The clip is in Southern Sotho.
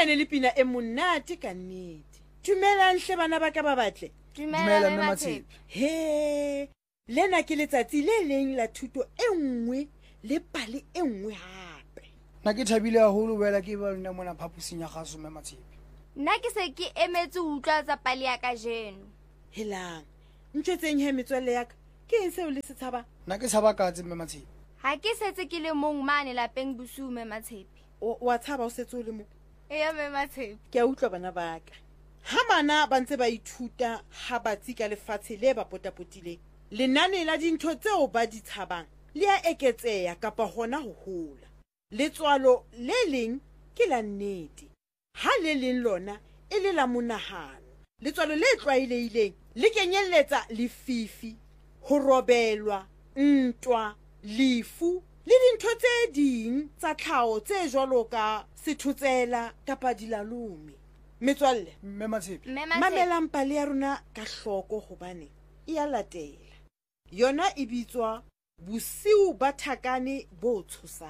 Lena ne le pina e monate ka nnete. Dumelang hle bana ba ka ba batle. Dumela mme Matshepi. He, lena ke letsatsi le leng la thuto e nngwe le pale e nngwe hape. Nna ke thabile haholo wela ke ba lona mona phapusing ya gaso mme Matshepi. Nna ke se ke emetse ho utlwa tsa pale ya kajeno. Helang, ntjwetseng he metswalle ya ka, ke eng seo le se tshaba? Nna ke tshaba katse mme Matshepi. Ha ke setse ke le mong mane lapeng bosiu mme Matshepi. Wa tshaba o setse o le mo? Eya mme Matshepi. Ke a utlwa bana ba ka. Ha bana ba ntse ba ithuta ha batsi ka lefatshe le ba potapotileng, lenane la dintho tseo ba di tshabang le a eketseha kapa hona ho hola. Letswalo le leng ke la nnete, ha le leng lona e le la monahano. Letswalo le tlwaelehileng le kenyelletsa lefifi, ho robelwa, ntwa, lefu le dintho tse ding tsa tlhaho tse jwalo ka sethotsela kapa dilalome. Metswalle, Mme Matshepi. mamelang pale ya rona ka hloko hobane e a latela. Yona e bitswa bosiu ba thakane bo tshosang.